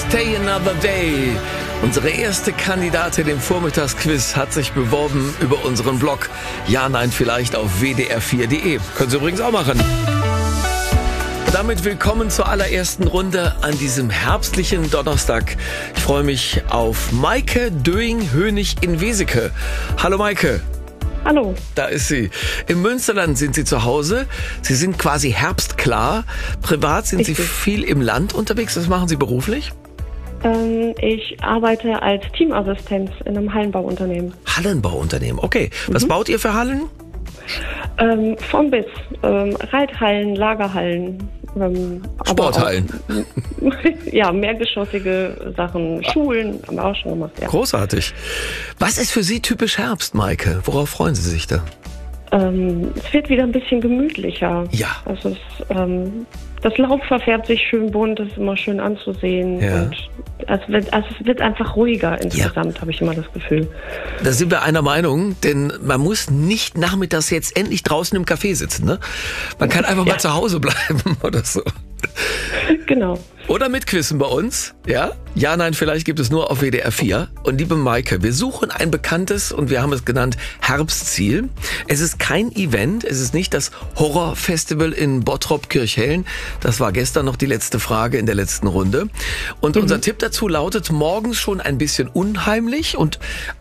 Stay Another Day. Unsere erste Kandidatin im Vormittagsquiz hat sich beworben über unseren Blog. Ja, nein, vielleicht auf wdr4.de. Können Sie übrigens auch machen. Damit willkommen zur allerersten Runde an diesem herbstlichen Donnerstag. Ich freue mich auf Maike Döing-Hönig in Weseke. Hallo Maike. Hallo. Da ist sie. Im Münsterland sind Sie zu Hause. Sie sind quasi herbstklar. Privat sind Sie viel im Land unterwegs. Was machen Sie beruflich? Ich arbeite als Teamassistenz in einem Hallenbauunternehmen. Hallenbauunternehmen, okay. Was baut ihr für Hallen? Vom bis. Reithallen, Lagerhallen. Sporthallen. Ja, mehrgeschossige Sachen. Schulen haben wir auch schon gemacht. Ja. Großartig. Was ist für Sie typisch Herbst, Maike? Worauf freuen Sie sich da? Es wird wieder ein bisschen gemütlicher. Ja. Also das Laub verfärbt sich schön bunt, das ist immer schön anzusehen. Ja. Und es wird einfach ruhiger insgesamt, habe ich immer das Gefühl. Da sind wir einer Meinung, denn man muss nicht nachmittags jetzt endlich draußen im Café sitzen. Ne? Man kann einfach mal zu Hause bleiben oder so. Genau. Oder mitquissen bei uns. Ja? Ja, nein, vielleicht gibt es nur auf WDR 4. Und liebe Maike, wir suchen ein bekanntes, und wir haben es genannt, Herbstziel. Es ist kein Event, es ist nicht das Horrorfestival in Bottrop-Kirchhellen. Das war gestern noch die letzte Frage in der letzten Runde. Und unser Tipp dazu lautet, morgens schon ein bisschen unheimlich und